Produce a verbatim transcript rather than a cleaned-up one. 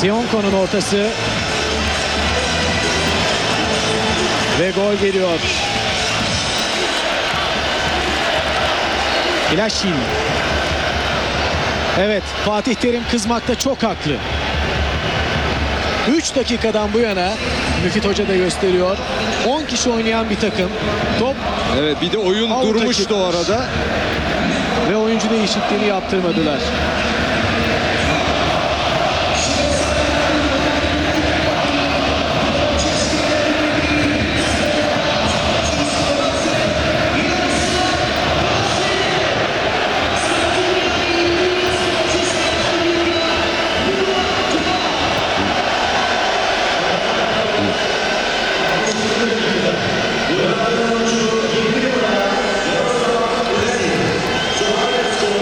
Sionko'nun ortası. Ve gol geliyor. İlaşin. Evet, Fatih Terim kızmakta çok haklı. üç dakikadan bu yana Müfit Hoca da gösteriyor. on kişi oynayan bir takım. Top Evet, bir de oyun Out durmuştu açık. o arada. Ve oyuncu değişikliğini yaptırmadılar.